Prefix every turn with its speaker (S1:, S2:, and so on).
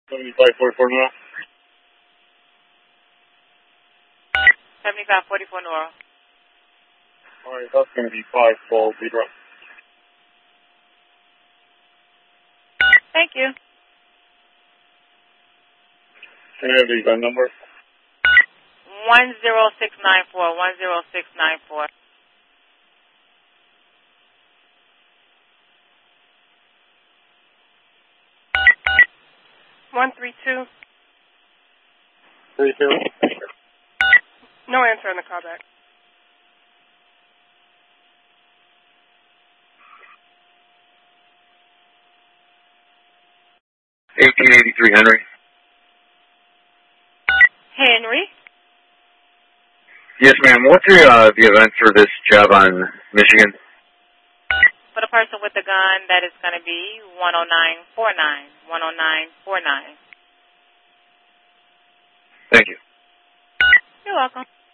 S1: 7544 Nora.
S2: 7544 Nora.
S1: Alright, that's going to be 512 Zebra.
S2: Thank you.
S1: Can I have the VIN number?
S2: 10694. 10694.
S3: $132.
S1: 32.
S3: No answer on the callback.
S1: $1883 Henry.
S2: Henry.
S1: Yes, ma'am. What's the event for this job on Michigan?
S2: For the person with the gun, that is going to be 10949. 10949.
S1: Thank you.
S2: You're welcome.